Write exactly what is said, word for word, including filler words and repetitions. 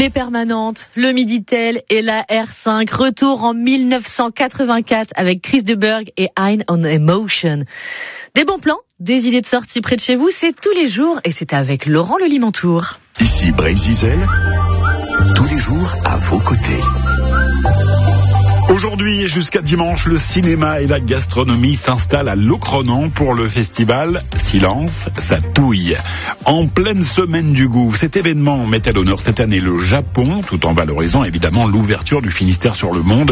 Les permanentes, le Minitel et la R cinq. Retour en mille neuf cent quatre-vingt-quatre avec Chris de Burgh et Ein on Emotion. Des bons plans, des idées de sortie près de chez vous, c'est tous les jours et c'est avec Laurent Le Limantour. Ici Brésil, tous les jours à vos côtés. Aujourd'hui et jusqu'à dimanche, le cinéma et la gastronomie s'installent à Locronan pour le festival Silence, ça touille. En pleine semaine du goût, cet événement met à l'honneur cette année le Japon, tout en valorisant évidemment l'ouverture du Finistère sur le monde.